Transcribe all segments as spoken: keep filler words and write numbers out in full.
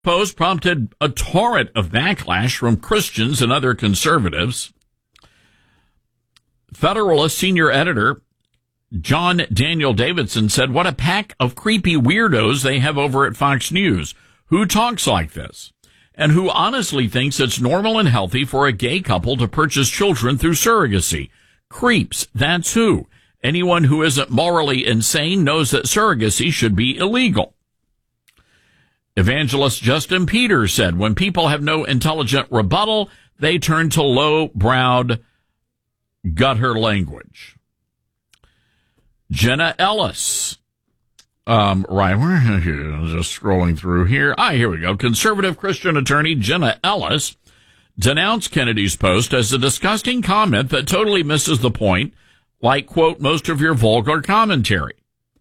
Post prompted a torrent of backlash from Christians and other conservatives. Federalist senior editor John Daniel Davidson said, "What a pack of creepy weirdos they have over at Fox News. Who talks like this? And who honestly thinks it's normal and healthy for a gay couple to purchase children through surrogacy? Creeps, that's who. Anyone who isn't morally insane knows that surrogacy should be illegal." Evangelist Justin Peters said, "When people have no intelligent rebuttal, they turn to low-browed gutter language." Jenna Ellis. Um, right, we're just scrolling through here. Ah, here we go. Conservative Christian attorney Jenna Ellis denounced Kennedy's post as a disgusting comment that totally misses the point, like, quote, most of your vulgar commentary.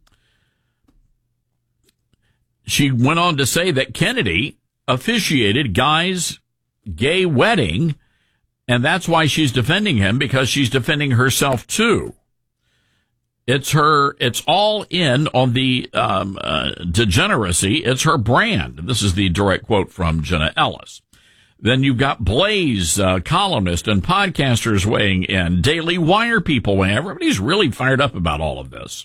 She went on to say that Kennedy officiated Guy's gay wedding, and that's why she's defending him, because she's defending herself too. It's her, it's all in on the um, uh, degeneracy. It's her brand. This is the direct quote from Jenna Ellis. Then you've got Blaze, uh, columnist and podcasters weighing in, Daily Wire people weighing in. Everybody's really fired up about all of this.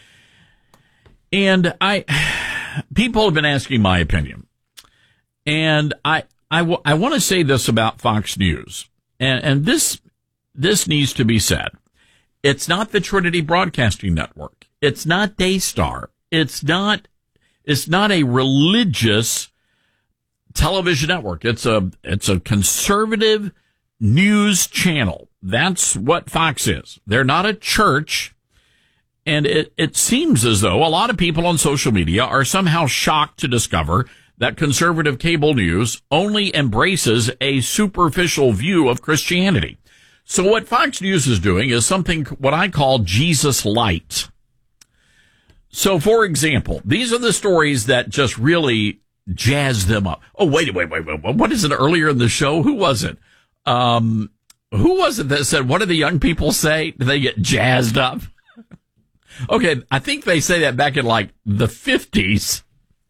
And I, people have been asking my opinion. And I, I, w- I want to say this about Fox News. And, and this, this needs to be said. It's not the Trinity Broadcasting Network. It's not Daystar. It's not, it's not a religious television network. It's a, it's a conservative news channel. That's what Fox is. They're not a church. And it, it seems as though a lot of people on social media are somehow shocked to discover that conservative cable news only embraces a superficial view of Christianity. So what Fox News is doing is something what I call Jesus Light. So, for example, these are the stories that just really jazz them up. Oh, wait, wait, wait, wait. What is it earlier in the show? Who was it? Um, who was it that said, what do the young people say? Do they get jazzed up? Okay, I think they say that back in like the fifties.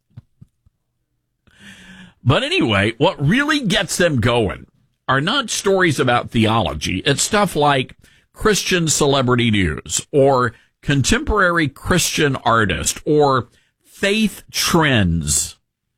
But anyway, what really gets them going are not stories about theology. It's stuff like Christian celebrity news or contemporary Christian artist or faith trends.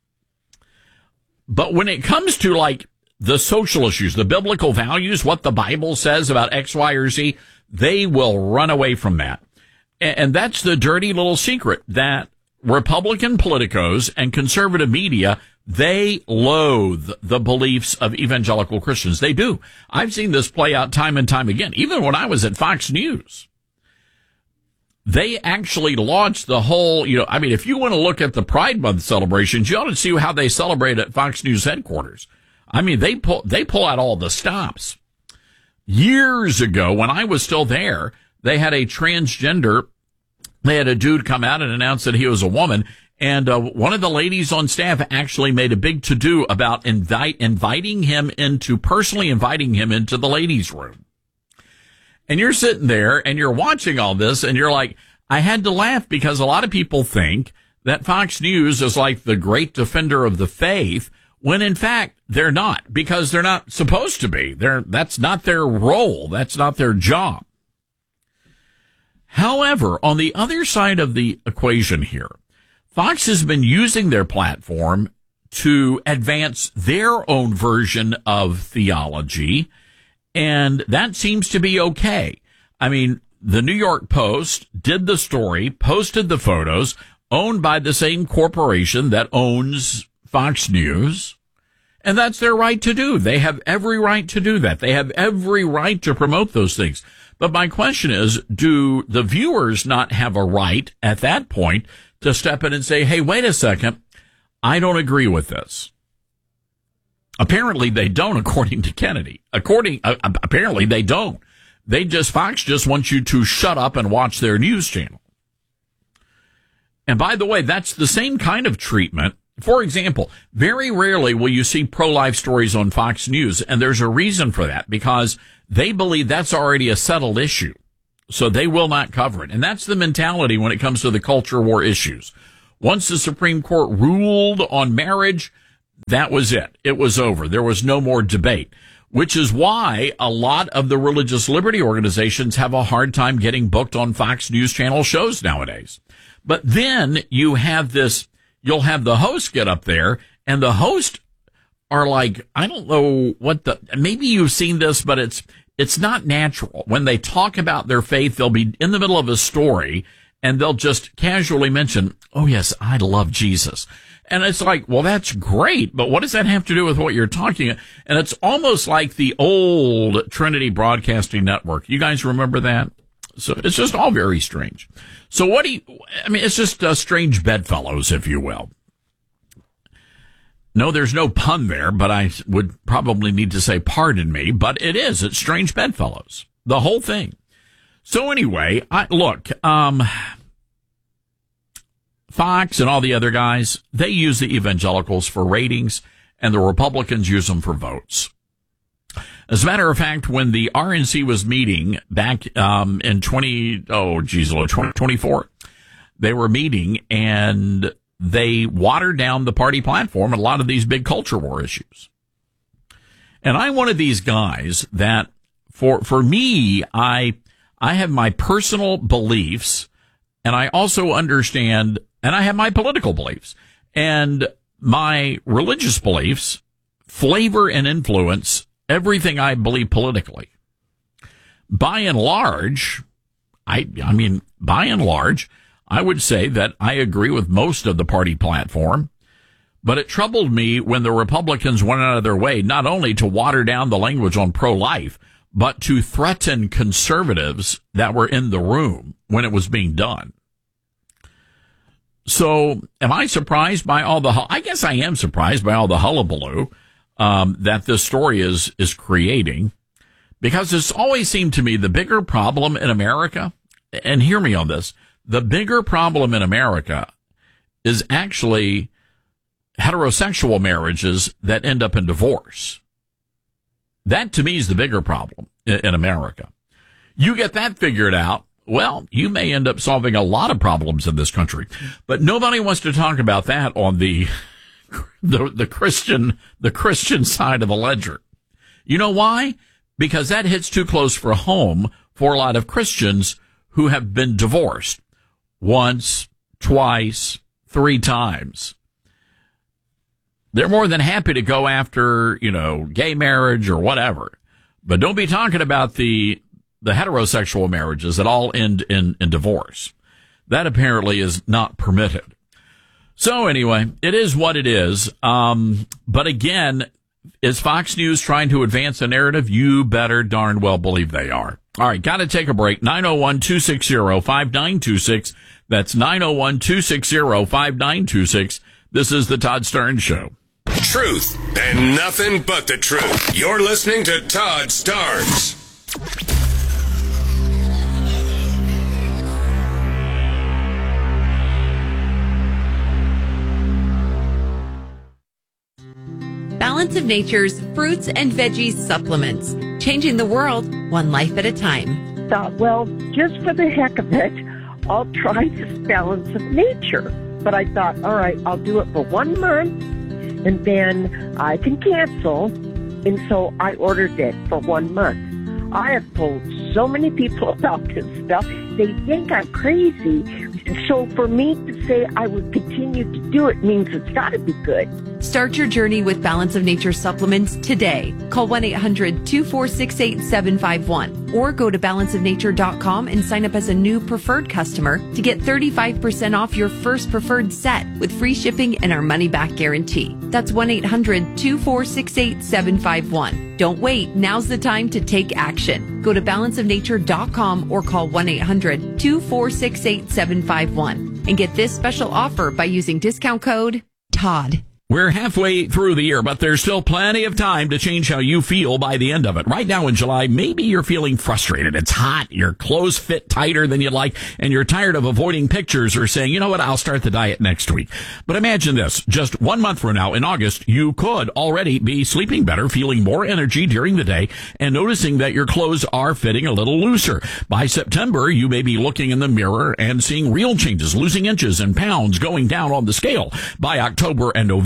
But when it comes to like the social issues, the biblical values, what the Bible says about X, Y, or Z, they will run away from that. And that's the dirty little secret that Republican politicos and conservative media, they loathe the beliefs of evangelical Christians. They do. I've seen this play out time and time again. Even when I was at Fox News, they actually launched the whole, you know, I mean, if you want to look at the Pride Month celebrations, you ought to see how they celebrate at Fox News headquarters. I mean, they pull, they pull out all the stops. Years ago, when I was still there, they had a transgender, they had a dude come out and announce that he was a woman. And uh, one of the ladies on staff actually made a big to-do about invite, inviting him into, personally inviting him into the ladies' room. And you're sitting there and you're watching all this and you're like, I had to laugh because a lot of people think that Fox News is like the great defender of the faith, when in fact they're not, because they're not supposed to be. They're, that's not their role. That's not their job. However, on the other side of the equation here, Fox has been using their platform to advance their own version of theology, and that seems to be okay. I mean, the New York Post did the story, posted the photos, owned by the same corporation that owns Fox News, and that's their right to do. They have every right to do that. They have every right to promote those things. But my question is, do the viewers not have a right at that point to step in and say, hey, wait a second, I don't agree with this? Apparently they don't, according to Kennedy. According, uh, apparently they don't. They just, Fox just wants you to shut up and watch their news channel. And by the way, that's the same kind of treatment. For example, very rarely will you see pro-life stories on Fox News, and there's a reason for that, because they believe that's already a settled issue. So they will not cover it. And that's the mentality when it comes to the culture war issues. Once the Supreme Court ruled on marriage, That was it. It was over. There was no more debate, which is why a lot of the religious liberty organizations have a hard time getting booked on Fox News Channel shows nowadays. But then you have this, you'll have the host get up there, and the host are like, I don't know what the, maybe you've seen this, but it's, it's not natural. When they talk about their faith, they'll be in the middle of a story and they'll just casually mention, oh yes, I love Jesus. And it's like, well, that's great, but what does that have to do with what you're talking about? And it's almost like the old Trinity Broadcasting Network. You guys remember that? So it's just all very strange. So what do you, I mean, it's just uh, strange bedfellows, if you will. No, there's no pun there, but I would probably need to say pardon me, but it is. It's strange bedfellows. The whole thing. So anyway, I, look, um, Fox and all the other guys, they use the evangelicals for ratings, and the Republicans use them for votes. As a matter of fact, when the R N C was meeting back um, in twenty, oh, geez, twenty twenty-four, they were meeting, and they watered down the party platform and a lot of these big culture war issues. And I'm one of these guys that, for for me, I I have my personal beliefs, and I also understand, and I have my political beliefs, and my religious beliefs flavor and influence everything I believe politically. By and large, I I mean, by and large, I would say that I agree with most of the party platform, but it troubled me when the Republicans went out of their way not only to water down the language on pro-life, but to threaten conservatives that were in the room when it was being done. So am I surprised by all the, I guess I am surprised by all the hullabaloo um, that this story is, is creating, because it's always seemed to me the bigger problem in America, and hear me on this, the bigger problem in America is actually heterosexual marriages that end up in divorce. That to me is the bigger problem in, in America. You get that figured out, well, you may end up solving a lot of problems in this country, but nobody wants to talk about that on the, the, the Christian, the Christian side of the ledger. You know why? Because that hits too close for home for a lot of Christians who have been divorced once, twice, three times. They're more than happy to go after, you know, gay marriage or whatever, but don't be talking about the the heterosexual marriages that all end in, in divorce. That apparently is not permitted. So anyway, it is what it is. Um, but again, is Fox News trying to advance a narrative? You better darn well believe they are. All right, got to take a break. nine oh one, two six zero, five nine two six. That's nine oh one, two six zero, five nine two six. This is the Todd Starnes Show. Truth and nothing but the truth. You're listening to Todd Starnes. Balance of Nature's fruits and veggies supplements. Changing the world, one life at a time. Thought, well, just for the heck of it, I'll try this Balance of Nature. But I thought, all right, I'll do it for one month, and then I can cancel. And so I ordered it for one month. I have told so many people about this stuff. They think I'm crazy. So for me to say I would continue to do it means it's got to be good. Start your journey with Balance of Nature supplements today. Call one eight hundred, two four six, eight seven five one or go to balance of nature dot com and sign up as a new preferred customer to get thirty-five percent off your first preferred set with free shipping and our money-back guarantee. That's one eight hundred, two four six, eight seven five one. Don't wait. Now's the time to take action. Go to balance of nature dot com or call one eight hundred, two four six, eight seven five one and get this special offer by using discount code Todd. We're halfway through the year, but there's still plenty of time to change how you feel by the end of it. Right now in July, maybe you're feeling frustrated. It's hot. Your clothes fit tighter than you'd like, and you're tired of avoiding pictures or saying, you know what, I'll start the diet next week. But imagine this. Just one month from now, in August, you could already be sleeping better, feeling more energy during the day, and noticing that your clothes are fitting a little looser. By September, you may be looking in the mirror and seeing real changes, losing inches and pounds going down on the scale. By October and November,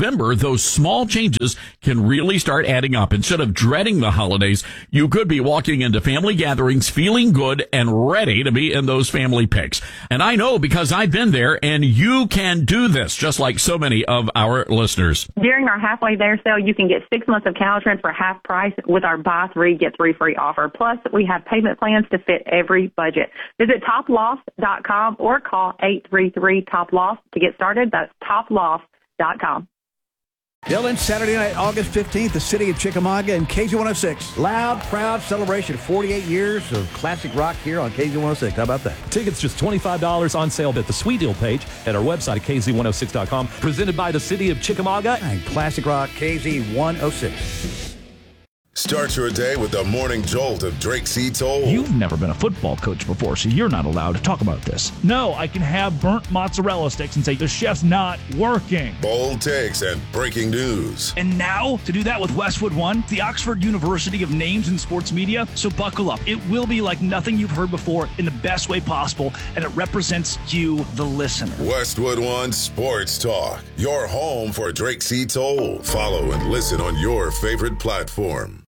remember, those small changes can really start adding up. Instead of dreading the holidays, you could be walking into family gatherings feeling good and ready to be in those family pics. And I know because I've been there, and you can do this, just like so many of our listeners. During our halfway there sale, you can get six months of Caltrans for half price with our buy three, get three free offer. Plus, we have payment plans to fit every budget. Visit top loft dot com or call eight three three, top loft to get started. That's top loft dot com. Dylan, Saturday night, August fifteenth, the city of Chickamauga and K Z one oh six. Loud, proud celebration. forty-eight years of classic rock here on K Z one oh six. How about that? Tickets just twenty-five dollars on sale at the Sweet Deal page at our website at K Z one oh six dot com. Presented by the city of Chickamauga and classic rock K Z one oh six. Start your day with the morning jolt of Drake C. Toll. You've never been a football coach before, so you're not allowed to talk about this. No, I can have burnt mozzarella sticks and say the chef's not working. Bold takes and breaking news. And now, to do that with Westwood One, the Oxford University of Names in Sports Media. So buckle up. It will be like nothing you've heard before in the best way possible, and it represents you, the listener. Westwood One Sports Talk, your home for Drake C. Toll. Follow and listen on your favorite platform.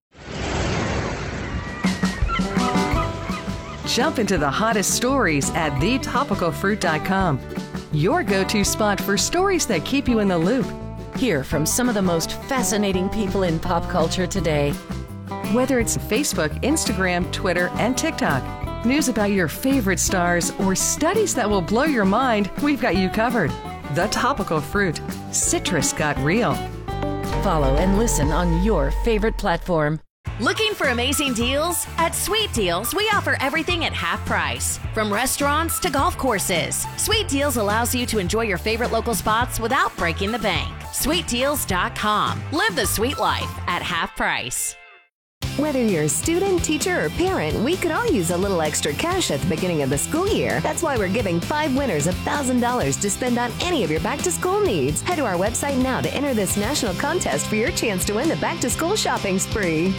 Jump into the hottest stories at the topical fruit dot com. Your go-to spot for stories that keep you in the loop. Hear from some of the most fascinating people in pop culture today. Whether it's Facebook, Instagram, Twitter, and TikTok, news about your favorite stars, or studies that will blow your mind, we've got you covered. The Topical Fruit. Citrus got real. Follow and listen on your favorite platform. Looking for amazing deals? At Sweet Deals, we offer everything at half price. From restaurants to golf courses, Sweet Deals allows you to enjoy your favorite local spots without breaking the bank. sweet deals dot com. Live the sweet life at half price. Whether you're a student, teacher, or parent, we could all use a little extra cash at the beginning of the school year. That's why we're giving five winners one thousand dollars to spend on any of your back-to-school needs. Head to our website now to enter this national contest for your chance to win the back-to-school shopping spree.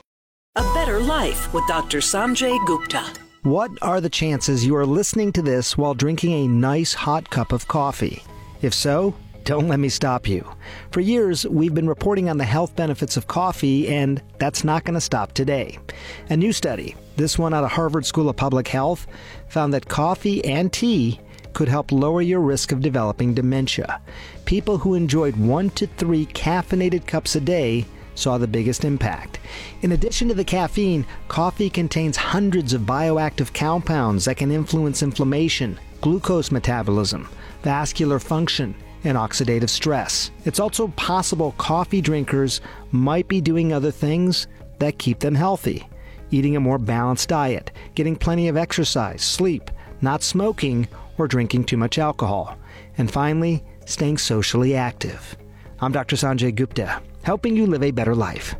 A Better Life with Doctor Sanjay Gupta. What are the chances you are listening to this while drinking a nice hot cup of coffee? If so, don't let me stop you. For years, we've been reporting on the health benefits of coffee, and that's not going to stop today. A new study, this one out of Harvard School of Public Health, found that coffee and tea could help lower your risk of developing dementia. People who enjoyed one to three caffeinated cups a day saw the biggest impact. In addition to the caffeine, coffee contains hundreds of bioactive compounds that can influence inflammation, glucose metabolism, vascular function, and oxidative stress. It's also possible coffee drinkers might be doing other things that keep them healthy. Eating a more balanced diet, getting plenty of exercise, sleep, not smoking, or drinking too much alcohol. And finally, staying socially active. I'm Doctor Sanjay Gupta, helping you live a better life.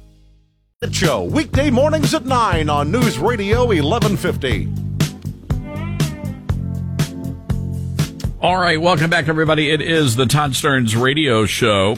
The show, weekday mornings at nine on News Radio eleven fifty. All right, welcome back, everybody. It is the Todd Stearns Radio Show.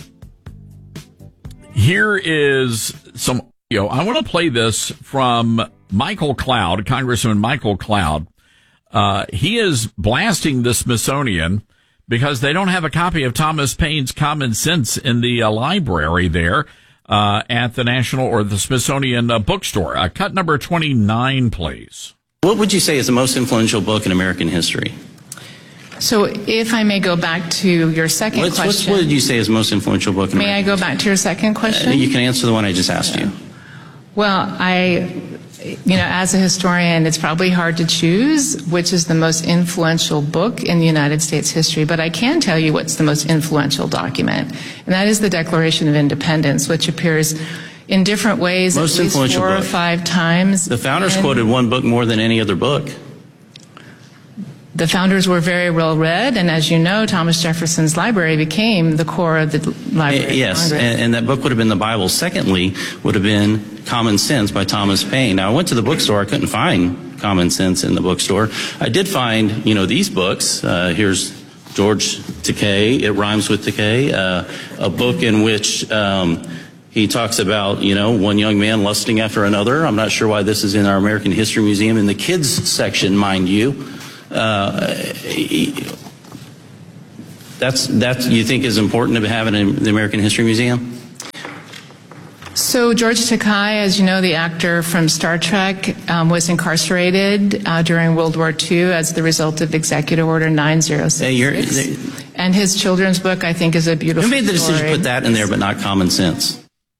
Here is some audio. I want to play this from Michael Cloud, Congressman Michael Cloud. Uh, he is blasting the Smithsonian because they don't have a copy of Thomas Paine's Common Sense in the uh, library there uh, at the National or the Smithsonian uh, bookstore. Uh, cut number twenty-nine, please. What would you say is the most influential book in American history? So if I may go back to your second what's, question. What's, what did you say is the most influential book in May American I go back to your second question? Uh, you can answer the one I just asked yeah. you. Well, I, you know, as a historian, it's probably hard to choose which is the most influential book in the United States history, but I can tell you what's the most influential document, and that is the Declaration of Independence, which appears in different ways most at least four book. or five times. The founders quoted one book more than any other book. The founders were very well read, and as you know, Thomas Jefferson's library became the core of the Library yes, of and, and that book would have been the Bible. Secondly, would have been Common Sense by Thomas Paine. Now, I went to the bookstore. I couldn't find Common Sense in the bookstore. I did find, you know, these books. Uh, here's George Takei. It rhymes with Takei, uh, a book in which um, he talks about, you know, one young man lusting after another. I'm not sure why this is in our American History Museum in the kids section, mind you. Uh, that's that's you think is important to have it in the American History Museum? So George Takei, as you know, the actor from Star Trek, um, was incarcerated uh, during World War Two as the result of Executive Order nine oh six. Hey, you're, and his children's book, I think, is a beautiful Who made the decision story. to put that in there, but not Common Sense?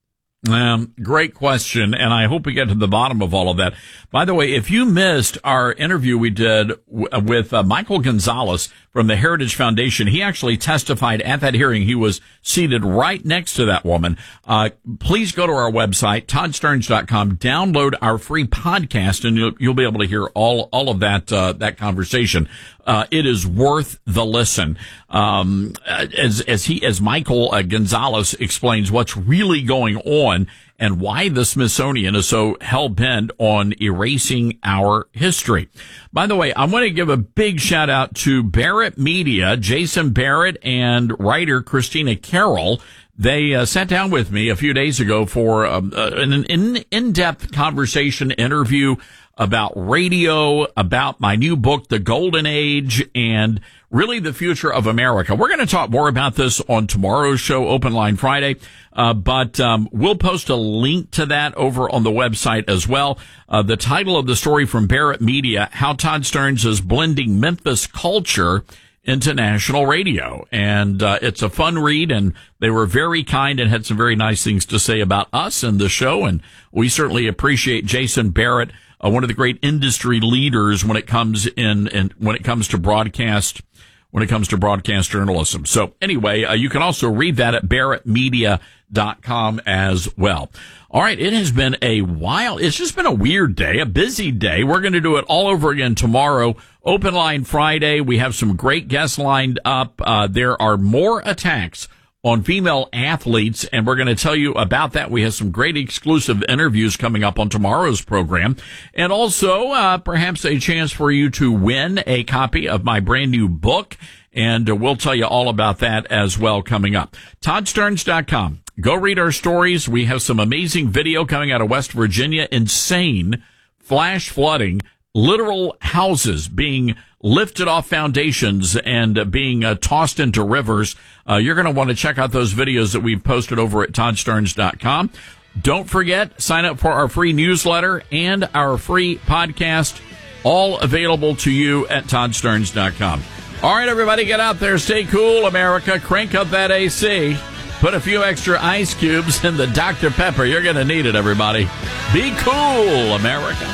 Um, great question, and I hope we get to the bottom of all of that. By the way, if you missed our interview we did w- with uh, Michael Gonzalez from the Heritage Foundation, he actually testified at that hearing. He was seated right next to that woman. Uh, please go to our website, todd stearns dot com, download our free podcast, and you'll, you'll be able to hear all, all of that, uh, that conversation. Uh, it is worth the listen. Um, as, as he, as Michael uh, Gonzalez explains what's really going on and why the Smithsonian is so hell-bent on erasing our history. By the way, I want to give a big shout out to Barrett Media, Jason Barrett and writer Christina Carroll. They uh, sat down with me a few days ago for um, uh, an in, in-depth conversation interview about radio, about my new book, The Golden Age, and really the future of America. We're going to talk more about this on tomorrow's show, Open Line Friday, uh, but um, we'll post a link to that over on the website as well. Uh, the title of the story from Barrett Media, How Todd Stearns is Blending Memphis Culture into national radio. And uh, it's a fun read, and they were very kind and had some very nice things to say about us and the show, and we certainly appreciate Jason Barrett, Uh, one of the great industry leaders when it comes in and when it comes to broadcast, when it comes to broadcast journalism. So anyway, uh, you can also read that at barrett media dot com as well. All right. It has been a while. It's just been a weird day, a busy day. We're going to do it all over again tomorrow. Open Line Friday. We have some great guests lined up. Uh, there are more attacks on female athletes, and we're going to tell you about that. We have some great exclusive interviews coming up on tomorrow's program, and also uh, perhaps a chance for you to win a copy of my brand new book, and uh, we'll tell you all about that as well coming up. todd stearns dot com. Go read our stories. We have some amazing video coming out of West Virginia. Insane flash flooding, literal houses being lifted off foundations and uh, being uh, tossed into rivers. Uh, you're going to want to check out those videos that we've posted over at todd stearns dot com. Don't forget, sign up for our free newsletter and our free podcast, all available to you at todd stearns dot com. All right, everybody, get out there. Stay cool, America. Crank up that A C. Put a few extra ice cubes in the Doctor Pepper. You're going to need it, everybody. Be cool, America.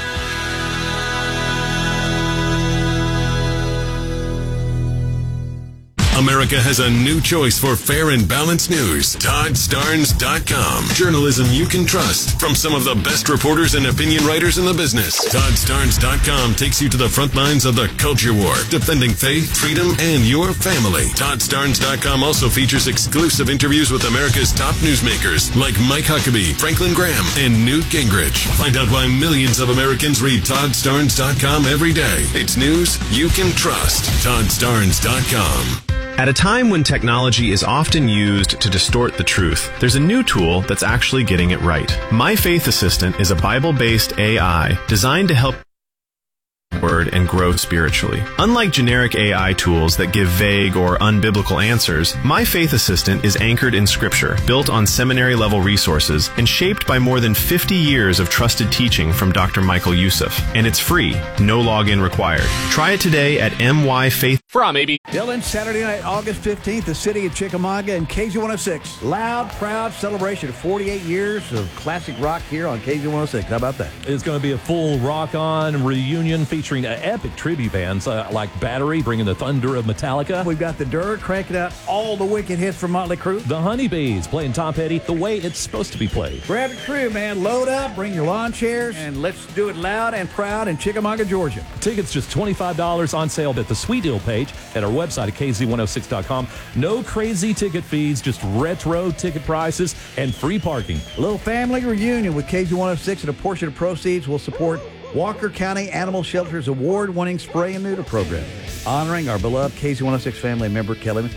America has a new choice for fair and balanced news. todd stearns dot com. Journalism you can trust from some of the best reporters and opinion writers in the business. todd stearns dot com takes you to the front lines of the culture war, defending faith, freedom, and your family. todd stearns dot com also features exclusive interviews with America's top newsmakers like Mike Huckabee, Franklin Graham, and Newt Gingrich. Find out why millions of Americans read todd stearns dot com every day. It's news you can trust. todd stearns dot com. At a time when technology is often used to distort the truth, there's a new tool that's actually getting it right. My Faith Assistant is a Bible-based A I designed to help word and grow spiritually. Unlike generic A I tools that give vague or unbiblical answers, My Faith Assistant is anchored in Scripture, built on seminary-level resources, and shaped by more than fifty years of trusted teaching from Doctor Michael Youssef. And it's free, no login required. Try it today at M Y Faith. From A B. Dylan, Saturday night, August fifteenth, the city of Chickamauga and K Z one oh six. Loud, proud celebration of forty-eight years of classic rock here on K Z one oh six. How about that? It's going to be a full rock-on reunion featuring uh, epic tribute bands uh, like Battery, bringing the thunder of Metallica. We've got the Dirt cranking out all the wicked hits from Motley Crue. The Honeybees playing Tom Petty the way it's supposed to be played. Grab your crew, man. Load up, bring your lawn chairs, and let's do it loud and proud in Chickamauga, Georgia. Tickets just twenty-five dollars on sale at the Sweet Deal page at our website at K Z one oh six dot com. No crazy ticket fees, just retro ticket prices and free parking. A little family reunion with K Z one oh six, and a portion of proceeds will support Walker County Animal Shelter's award-winning spray and neuter program, honoring our beloved K Z one oh six family member, Kelly McCoy.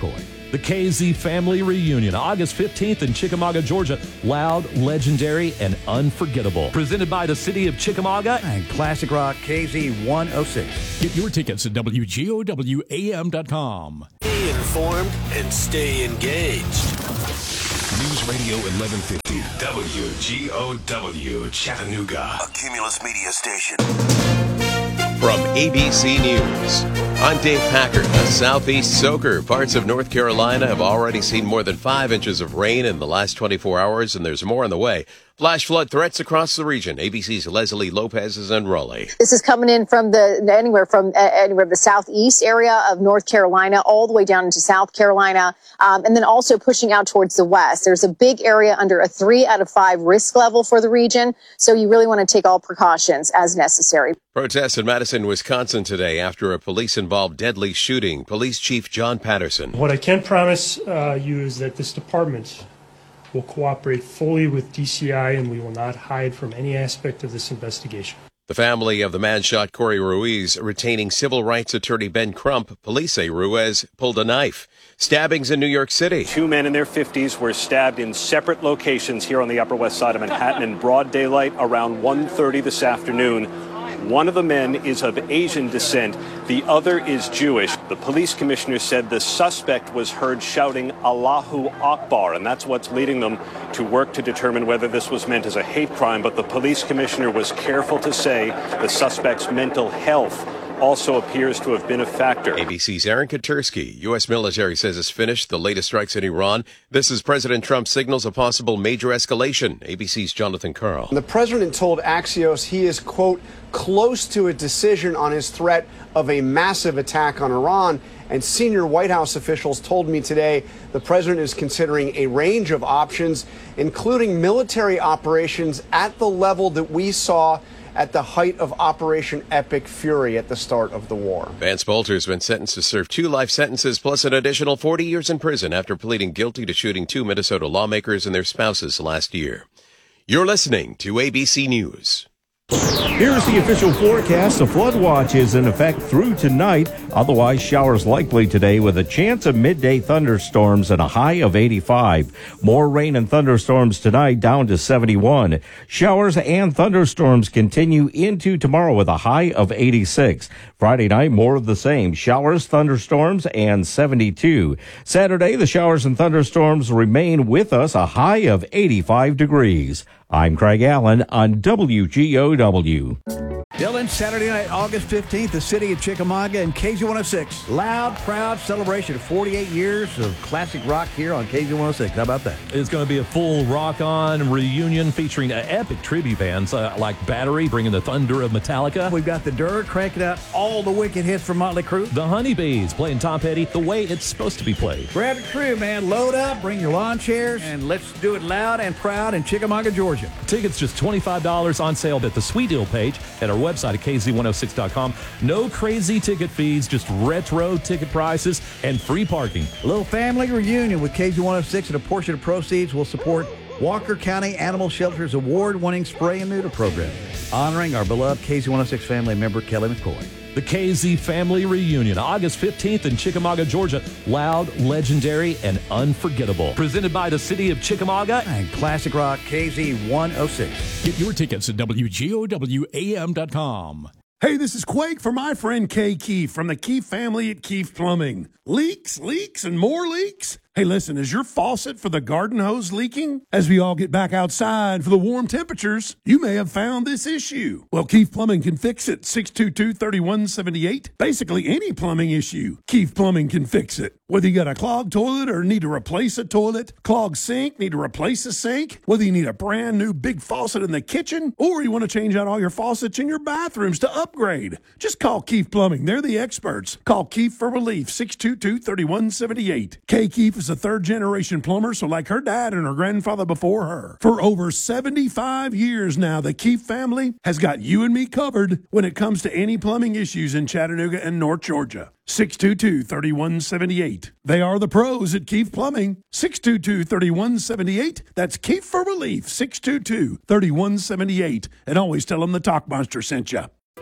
The K Z Family Reunion, August fifteenth in Chickamauga, Georgia. Loud, legendary, and unforgettable. Presented by the City of Chickamauga and Classic Rock K Z one oh six. Get your tickets at W G O W A M dot com. Stay informed and stay engaged. News Radio eleven fifty, W G O W, Chattanooga. A Cumulus Media station. From A B C News, I'm Dave Packard. A southeast soaker. Parts of North Carolina have already seen more than five inches of rain in the last twenty-four hours, and there's more on the way. Flash flood threats across the region. A B C's Leslie Lopez is in Raleigh. This is coming in from the anywhere from uh, anywhere the southeast area of North Carolina all the way down into South Carolina, um, and then also pushing out towards the west. There's a big area under a three out of five risk level for the region, so you really want to take all precautions as necessary. Protests in Madison, Wisconsin today after a police-involved deadly shooting. Police Chief John Patterson. What I can promise uh, you is that this department will cooperate fully with D C I, and we will not hide from any aspect of this investigation. The family of the man shot Corey Ruiz retaining civil rights attorney Ben Crump. Police say Ruiz pulled a knife. Stabbings in New York City. Two men in their fifties were stabbed in separate locations here on the Upper West Side of Manhattan in broad daylight around one thirty this afternoon. One of the men is of Asian descent. The other is Jewish. The police commissioner said the suspect was heard shouting Allahu Akbar, and that's what's leading them to work to determine whether this was meant as a hate crime. But the police commissioner was careful to say the suspect's mental health also appears to have been a factor. A B C's Aaron Katursky. U S military says it's finished the latest strikes in Iran. This is President Trump signals a possible major escalation. A B C's Jonathan Carl. The president told Axios he is, quote, close to a decision on his threat of a massive attack on Iran. And senior White House officials told me today the president is considering a range of options, including military operations at the level that we saw at the height of Operation Epic Fury at the start of the war. Vance Bolter has been sentenced to serve two life sentences plus an additional forty years in prison after pleading guilty to shooting two Minnesota lawmakers and their spouses last year. You're listening to A B C News. Here's the official forecast. The flood watch is in effect through tonight. Otherwise, showers likely today with a chance of midday thunderstorms and a high of eighty-five. More rain and thunderstorms tonight down to seventy-one. Showers and thunderstorms continue into tomorrow with a high of eighty-six. Friday night, more of the same. Showers, thunderstorms, and seventy-two. Saturday, the showers and thunderstorms remain with us, a high of eighty-five degrees. I'm Craig Allen on W G O W. Dylan, Saturday night, August fifteenth, the City of Chickamauga and K Z one oh six. Loud, proud celebration of forty-eight years of classic rock here on K Z one oh six. How about that? It's going to be a full rock-on reunion featuring uh, epic tribute bands uh, like Battery, bringing the thunder of Metallica. We've got the Dirt cranking out all the wicked hits from Motley Crue. The Honeybees playing Tom Petty the way it's supposed to be played. Grab the crew, man. Load up, bring your lawn chairs, and let's do it loud and proud in Chickamauga, Georgia. Tickets just twenty-five dollars on sale at the Sweet Deal page at our website at K Z one oh six dot com. No crazy ticket fees, just retro ticket prices and free parking. A little family reunion with K Z one oh six, and a portion of proceeds will support Walker County Animal Shelter's award-winning spray and neuter program, honoring our beloved K Z one oh six family member, Kelly McCoy. The K Z Family Reunion, August fifteenth in Chickamauga, Georgia. Loud, legendary, and unforgettable. Presented by the City of Chickamauga and Classic Rock K Z one oh six. Get your tickets at W G O W A M dot com. Hey, this is Quake for my friend Kay Keefe from the Keefe family at Keefe Plumbing. Leaks, leaks, and more leaks? Hey, listen, is your faucet for the garden hose leaking? As we all get back outside for the warm temperatures, you may have found this issue. Well, Keefe Plumbing can fix it. six two two, three one seven eight. Basically, any plumbing issue, Keefe Plumbing can fix it. Whether you got a clogged toilet or need to replace a toilet, clogged sink, need to replace a sink, whether you need a brand new big faucet in the kitchen, or you want to change out all your faucets in your bathrooms to upgrade, just call Keefe Plumbing. They're the experts. Call Keefe for relief, six two two, three one seven eight. Kay Keefe is a third-generation plumber, so like her dad and her grandfather before her. For over seventy-five years now, the Keefe family has got you and me covered when it comes to any plumbing issues in Chattanooga and North Georgia. six two two, three one seven eight. They are the pros at Keefe Plumbing. six two two, three one seven eight. That's Keefe for relief, six two two, three one seven eight. And always tell them the Talk Monster sent you.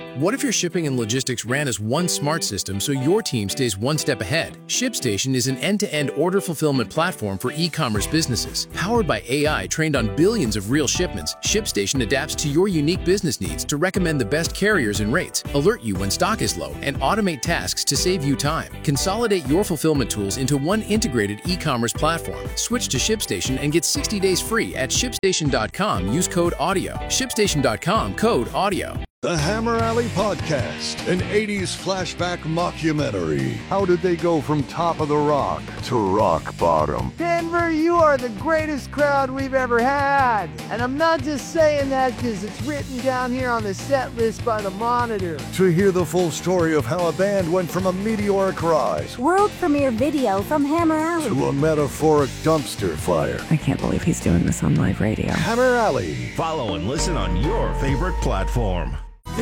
What if your shipping and logistics ran as one smart system so your team stays one step ahead? ShipStation is an end-to-end order fulfillment platform for e-commerce businesses. Powered by A I trained on billions of real shipments, ShipStation adapts to your unique business needs to recommend the best carriers and rates, alert you when stock is low, and automate tasks to save you time. Consolidate your fulfillment tools into one integrated e-commerce platform. Switch to ShipStation and get sixty days free at ShipStation dot com. Use code AUDIO. ShipStation dot com, code AUDIO. The Hammer Alley Podcast, an eighties flashback mockumentary. How did they go from top of the rock to rock bottom? Denver, you are the greatest crowd we've ever had. And I'm not just saying that because it's written down here on the set list by the Monitor. To hear the full story of how a band went from a meteoric rise, world premiere video from Hammer Alley, to a metaphoric dumpster fire. I can't believe he's doing this on live radio. Hammer Alley. Follow and listen on your favorite platform.